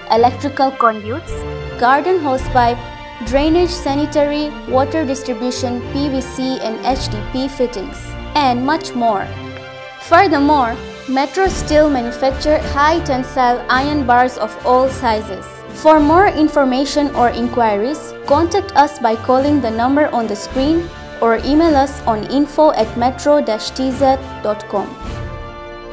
electrical conduits, garden hosepipe, drainage, sanitary, water distribution, PVC and HDPE fittings, and much more. Furthermore, Metro Steel manufacture high tensile iron bars of all sizes. For more information or inquiries, contact us by calling the number on the screen or email us on info@metro-tz.com.